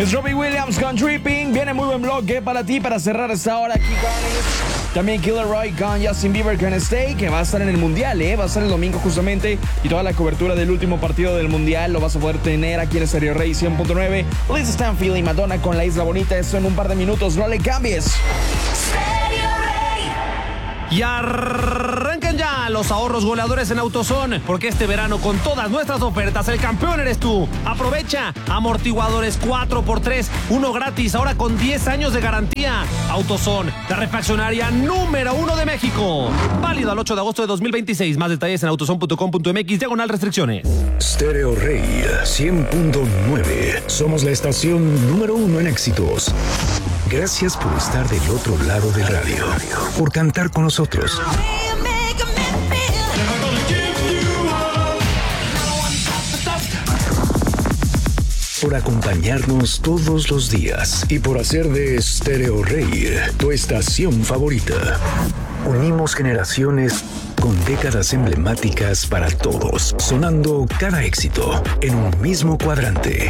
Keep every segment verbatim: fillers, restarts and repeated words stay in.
Es Robbie Williams con Tripping. Viene muy buen bloque para ti para cerrar esta hora aquí, Carnes. También Killer Roy con Justin Bieber con Stay, que va a estar en el Mundial, ¿eh? Va a estar el domingo justamente. Y toda la cobertura del último partido del Mundial lo vas a poder tener aquí en Stereo Rey cien punto nueve. Liz Stanfield y Madonna con La Isla Bonita. Esto en un par de minutos. No le cambies. Y arrancan ya los ahorros goleadores en AutoZone, porque este verano con todas nuestras ofertas el campeón eres tú. Aprovecha amortiguadores cuatro por tres, uno gratis, ahora con diez años de garantía. AutoZone, la refaccionaria número uno de México. Válido al ocho de agosto de dos mil veintiséis. Más detalles en autozone punto com punto mx, diagonal restricciones. Stereo Rey cien punto nueve. Somos la estación número uno en éxitos. Gracias por estar del otro lado del radio, por cantar con nosotros, por acompañarnos todos los días y por hacer de Stereo Rey tu estación favorita. Unimos generaciones con décadas emblemáticas para todos, sonando cada éxito en un mismo cuadrante.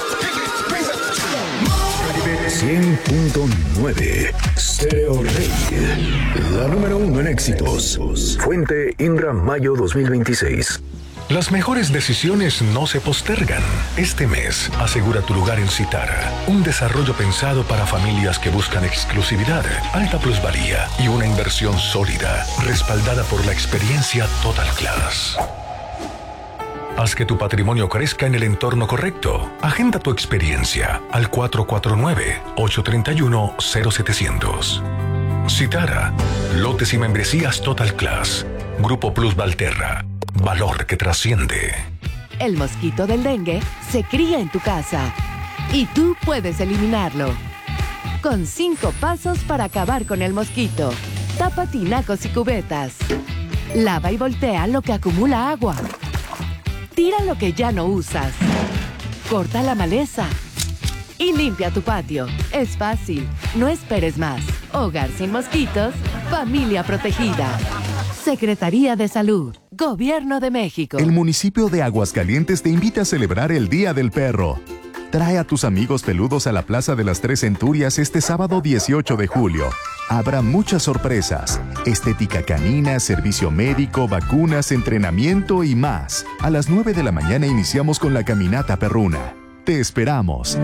cien punto nueve Stereo Rey, la número uno en éxitos. Fuente Indra Mayo dos mil veintiséis. Las mejores decisiones no se postergan. Este mes, asegura tu lugar en Citara, un desarrollo pensado para familias que buscan exclusividad, alta plusvalía y una inversión sólida, respaldada por la experiencia Total Class. Haz que tu patrimonio crezca en el entorno correcto. Agenda tu experiencia al cuatro cuatro nueve, ocho tres uno, cero siete cero cero. Citara, lotes y membresías Total Class. Grupo Plus Valterra, valor que trasciende. El mosquito del dengue se cría en tu casa y tú puedes eliminarlo. Con cinco pasos para acabar con el mosquito. Tapa tinacos y cubetas. Lava y voltea lo que acumula agua. Tira lo que ya no usas. Corta la maleza. Y limpia tu patio. Es fácil. No esperes más. Hogar sin mosquitos. Familia protegida. Secretaría de Salud. Gobierno de México. El municipio de Aguascalientes te invita a celebrar el Día del Perro. Trae a tus amigos peludos a la Plaza de las Tres Centurias este sábado dieciocho de julio. Habrá muchas sorpresas, estética canina, servicio médico, vacunas, entrenamiento y más. A las nueve de la mañana iniciamos con la caminata perruna. Te esperamos.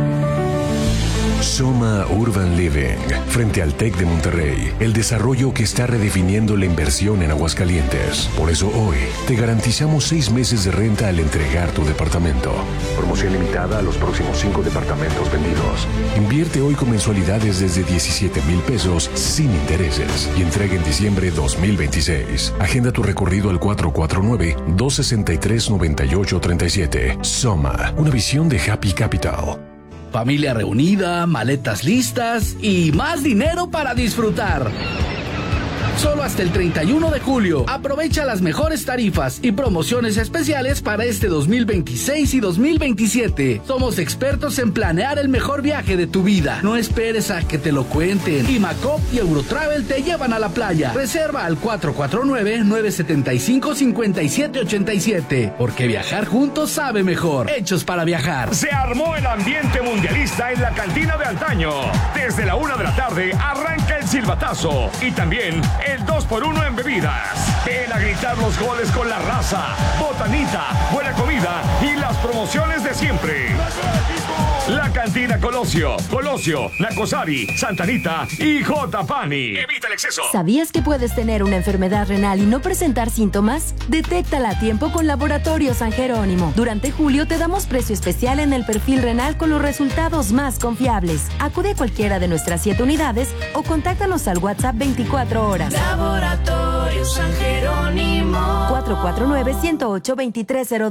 Soma Urban Living, frente al TEC de Monterrey, el desarrollo que está redefiniendo la inversión en Aguascalientes. Por eso hoy te garantizamos seis meses de renta al entregar tu departamento. Promoción limitada a los próximos cinco departamentos vendidos. Invierte hoy con mensualidades desde diecisiete mil pesos sin intereses y entrega en diciembre dos mil veintiséis. Agenda tu recorrido al cuatro cuatro nueve, dos seis tres, nueve ocho tres siete. Soma, una visión de Happy Capital. Familia reunida, maletas listas y más dinero para disfrutar. Solo hasta el treinta y uno de julio. Aprovecha las mejores tarifas y promociones especiales para este dos mil veintiséis y dos mil veintisiete. Somos expertos en planear el mejor viaje de tu vida. No esperes a que te lo cuenten. Imacop y Eurotravel te llevan a la playa. Reserva al cuatro cuatro nueve, nueve siete cinco, cinco siete ocho siete. Porque viajar juntos sabe mejor. Hechos para viajar. Se armó el ambiente mundialista en la cantina de antaño. Desde la una de la tarde arranca el silbatazo y también el dos por uno en bebidas. Ven a gritar los goles con la raza, botanita, buena comida y las promociones de siempre. La Cantina Colosio, Colosio, Nacosari, Santanita y J. Pani. Evita el exceso. ¿Sabías que puedes tener una enfermedad renal y no presentar síntomas? Detéctala a tiempo con Laboratorio San Jerónimo. Durante julio te damos precio especial en el perfil renal con los resultados más confiables. Acude a cualquiera de nuestras siete unidades o contáctanos al WhatsApp veinticuatro horas. Laboratorio San Jerónimo. cuatro cuatro nueve, uno cero ocho, dos tres cero dos.